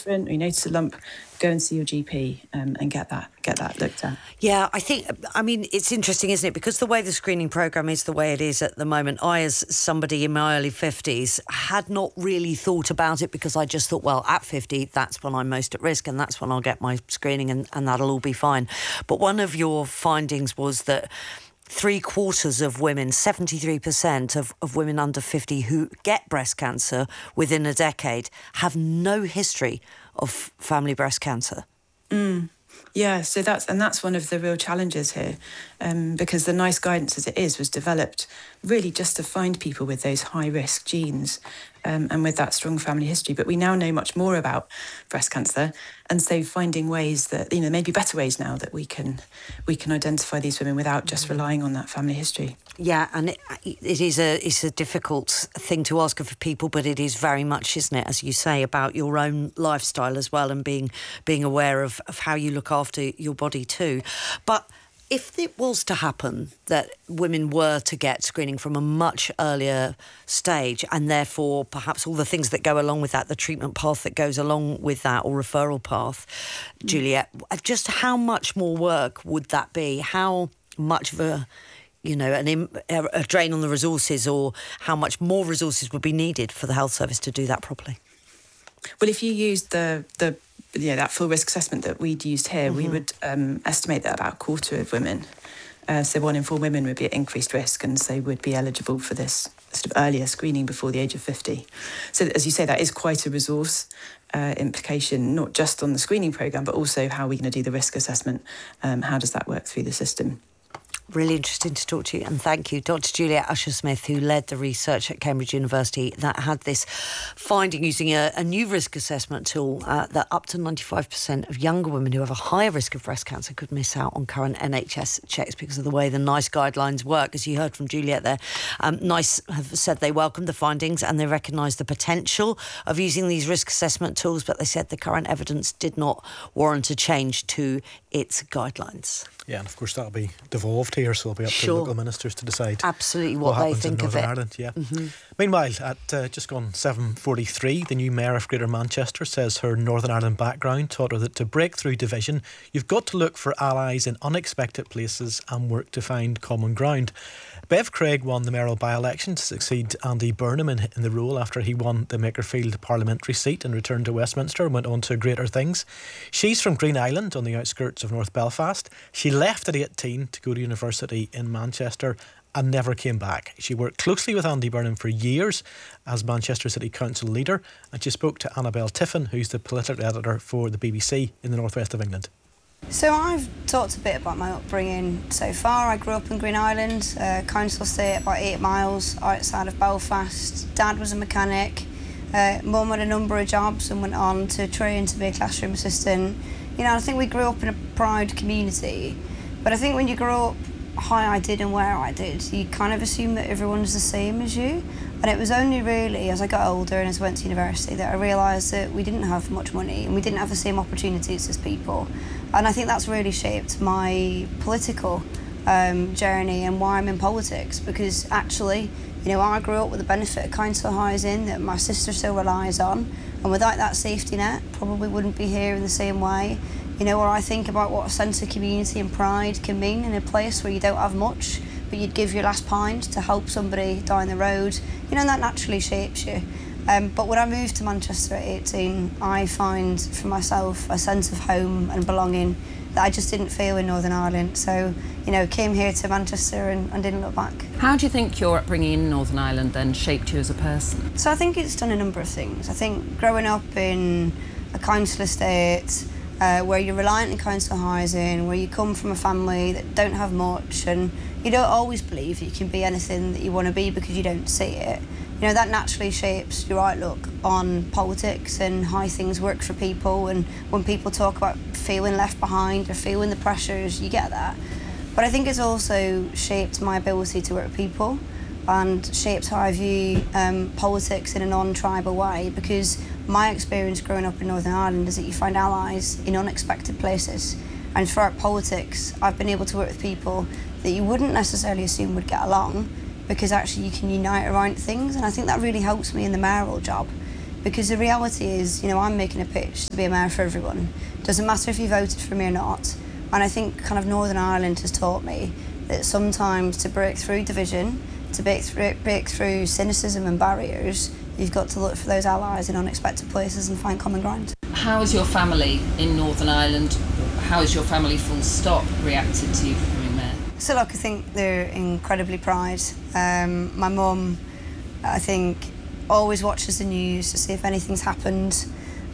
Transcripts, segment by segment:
different, or you notice a lump, go and see your GP and get that looked at. Yeah, it's interesting, isn't it? Because the way the screening programme is the way it is at the moment, I, as somebody in my early 50s, had not really thought about it, because I just thought, well, at 50, that's when I'm most at risk, and that's when I'll get my screening, and that'll all be fine. But one of your findings was that 3/4 of women, 73% of women under 50 who get breast cancer within a decade have no history of family breast cancer. Yeah, so that's one of the real challenges here, because the NICE guidance as it is was developed really just to find people with those high-risk genes and with that strong family history. But we now know much more about breast cancer, and so finding ways that, maybe better ways now that we can identify these women without just relying on that family history. Yeah, and it's a difficult thing to ask of people, but it is very much, isn't it, as you say, about your own lifestyle as well, and being aware of how you look after your body too. But if it was to happen that women were to get screening from a much earlier stage, and therefore perhaps all the things that go along with that, the treatment path that goes along with that, or referral path, Juliet, just how much more work would that be? How much of a drain on the resources, or how much more resources would be needed for the health service to do that properly? Well, if you used that full risk assessment that we'd used here, we would estimate that about a quarter of women, so 1 in 4 women, would be at increased risk, and so would be eligible for this sort of earlier screening before the age of 50. So, as you say, that is quite a resource implication, not just on the screening programme, but also how we're going to do the risk assessment. How does that work through the system? Really interesting to talk to you, and thank you, Dr. Juliet Usher-Smith, who led the research at Cambridge University that had this finding using a new risk assessment tool that up to 95% of younger women who have a higher risk of breast cancer could miss out on current NHS checks because of the way the NICE guidelines work. As you heard from Juliet there, NICE have said they welcomed the findings and they recognise the potential of using these risk assessment tools, but they said the current evidence did not warrant a change to its guidelines. Yeah, and of course that'll be devolved here, so it'll be up to local ministers to decide absolutely what they think of it. Ireland, yeah. Meanwhile, at just gone 7:43, the new mayor of Greater Manchester says her Northern Ireland background taught her that to break through division, you've got to look for allies in unexpected places and work to find common ground. Bev Craig won the mayoral by-election to succeed Andy Burnham in the role after he won the Makerfield parliamentary seat and returned to Westminster and went on to greater things. She's from Green Island on the outskirts of North Belfast. She left at 18 to go to university in Manchester and never came back. She worked closely with Andy Burnham for years as Manchester City Council leader, and she spoke to Annabelle Tiffin, who's the political editor for the BBC in the northwest of England. So I've talked a bit about my upbringing so far. I grew up in Green Island, council estate about 8 miles outside of Belfast. Dad was a mechanic. Mum had a number of jobs and went on to train to be a classroom assistant. I think we grew up in a proud community, but I think when you grow up how I did and where I did, you kind of assume that everyone's the same as you. And it was only really as I got older and as I went to university that I realised that we didn't have much money and we didn't have the same opportunities as people. And I think that's really shaped my political journey and why I'm in politics, because actually, I grew up with the benefit of council housing that my sister still relies on, and without that safety net, probably wouldn't be here in the same way. Where I think about what a sense of community and pride can mean in a place where you don't have much, but you'd give your last pint to help somebody down the road, and that naturally shapes you. But when I moved to Manchester at 18, I found for myself a sense of home and belonging that I just didn't feel in Northern Ireland. So, came here to Manchester and didn't look back. How do you think your upbringing in Northern Ireland then shaped you as a person? So I think it's done a number of things. I think growing up in a council estate, where you're reliant on council housing, where you come from a family that don't have much, and you don't always believe that you can be anything that you want to be because you don't see it. That naturally shapes your outlook on politics and how things work for people, and when people talk about feeling left behind or feeling the pressures, you get that. But I think it's also shaped my ability to work with people and shaped how I view politics in a non-tribal way, because my experience growing up in Northern Ireland is that you find allies in unexpected places. And throughout politics, I've been able to work with people that you wouldn't necessarily assume would get along, because actually you can unite around things, and I think that really helps me in the mayoral job. Because the reality is, I'm making a pitch to be a mayor for everyone. Doesn't matter if you voted for me or not. And I think kind of Northern Ireland has taught me that sometimes to break through division, to break through cynicism and barriers, you've got to look for those allies in unexpected places and find common ground. How has your family in Northern Ireland, how has your family full stop reacted to you becoming mayor? So look, I think they're incredibly proud. My mum, I think, always watches the news to see if anything's happened.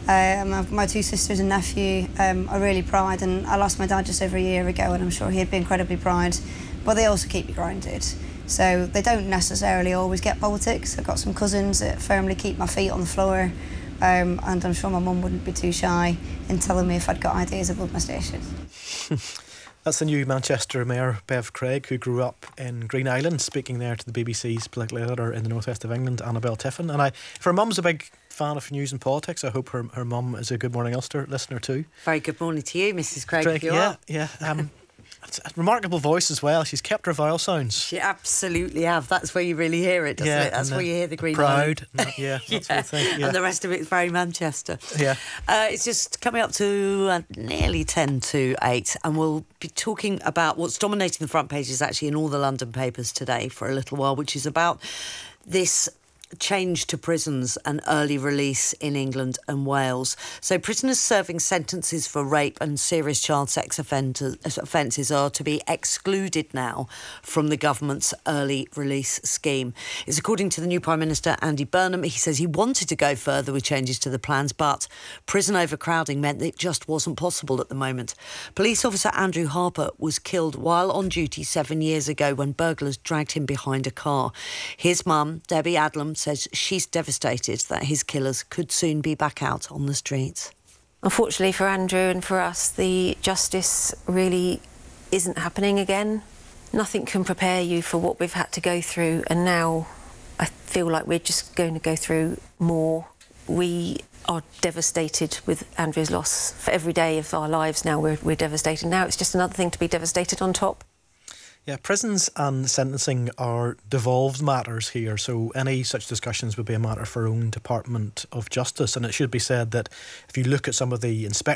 My two sisters and nephew are really proud, and I lost my dad just over a year ago, and I'm sure he'd be incredibly proud. But they also keep me grounded. So they don't necessarily always get politics. I've got some cousins that firmly keep my feet on the floor, and I'm sure my mum wouldn't be too shy in telling me if I'd got ideas above my station. That's the new Manchester Mayor, Bev Craig, who grew up in Green Island, speaking there to the BBC's political editor in the northwest of England, Annabelle Tiffin. And if her mum's a big fan of news and politics, I hope her mum is a Good Morning Ulster listener too. Very good morning to you, Mrs. Craig. Yeah. It's a remarkable voice as well. She's kept her vowel sounds. She absolutely have. That's where you really hear it, doesn't it? That's where you hear the Green proud. Island. That's the thing. Yeah. And the rest of it's very Manchester. Yeah. It's just coming up to nearly 10 to 8, and we'll be talking about what's dominating the front pages actually in all the London papers today for a little while, which is about this change to prisons and early release in England and Wales. So prisoners serving sentences for rape and serious child sex offences are to be excluded now from the government's early release scheme. It's according to the new Prime Minister, Andy Burnham. He says he wanted to go further with changes to the plans, but prison overcrowding meant that it just wasn't possible at the moment. Police officer Andrew Harper was killed while on duty 7 years ago when burglars dragged him behind a car. His mum, Debbie Adlam, says she's devastated that his killers could soon be back out on the streets. Unfortunately for Andrew and for us, the justice really isn't happening again. Nothing can prepare you for what we've had to go through, and now I feel like we're just going to go through more. We are devastated with Andrew's loss. For every day of our lives now, we're devastated. Now it's just another thing to be devastated on top. Yeah, prisons and sentencing are devolved matters here, so any such discussions would be a matter for our own Department of Justice. And it should be said that if you look at some of the